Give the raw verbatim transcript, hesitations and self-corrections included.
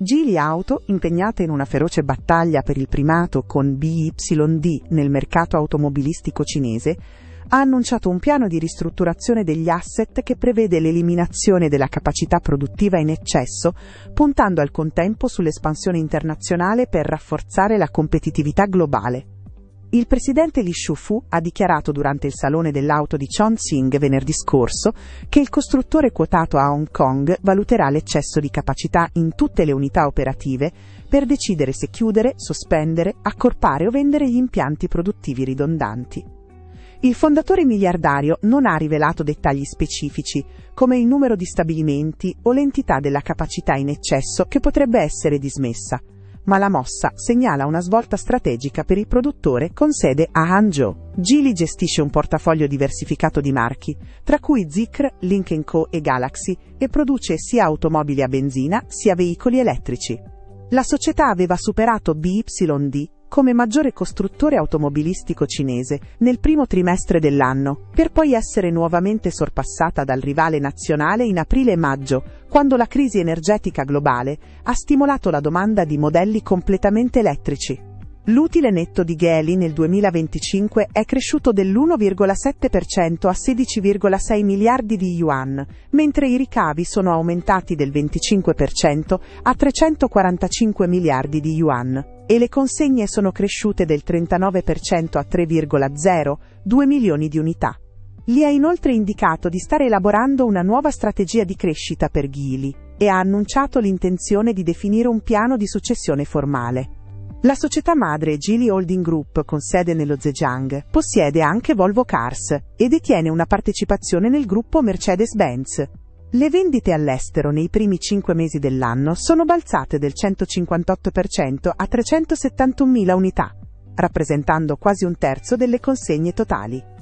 Geely Auto, impegnata in una feroce battaglia per il primato con B Y D nel mercato automobilistico cinese, ha annunciato un piano di ristrutturazione degli asset che prevede l'eliminazione della capacità produttiva in eccesso, puntando al contempo sull'espansione internazionale per rafforzare la competitività globale. Il presidente Li Shufu ha dichiarato durante il Salone dell'Auto di Chongqing venerdì scorso che il costruttore quotato a Hong Kong valuterà l'eccesso di capacità in tutte le unità operative per decidere se chiudere, sospendere, accorpare o vendere gli impianti produttivi ridondanti. Il fondatore miliardario non ha rivelato dettagli specifici, come il numero di stabilimenti o l'entità della capacità in eccesso che potrebbe essere dismessa, ma la mossa segnala una svolta strategica per il produttore con sede a Hangzhou. Geely gestisce un portafoglio diversificato di marchi, tra cui Zeekr, Lynk and Co e Galaxy, e produce sia automobili a benzina sia veicoli elettrici. La società aveva superato B Y D come maggiore costruttore automobilistico cinese nel primo trimestre dell'anno, per poi essere nuovamente sorpassata dal rivale nazionale in aprile e maggio, quando la crisi energetica globale ha stimolato la domanda di modelli completamente elettrici. L'utile netto di Geely nel duemilaventicinque è cresciuto dell'uno virgola sette per cento a sedici virgola sei miliardi di yuan, mentre i ricavi sono aumentati del venticinque per cento a trecentoquarantacinque miliardi di yuan, e le consegne sono cresciute del trentanove per cento a tre virgola zero due milioni di unità. Li ha inoltre indicato di stare elaborando una nuova strategia di crescita per Geely e ha annunciato l'intenzione di definire un piano di successione formale. La società madre Geely Holding Group, con sede nello Zhejiang, possiede anche Volvo Cars e detiene una partecipazione nel gruppo Mercedes-Benz. Le vendite all'estero nei primi cinque mesi dell'anno sono balzate del centocinquantotto per cento a trecentosettantunomila unità, rappresentando quasi un terzo delle consegne totali.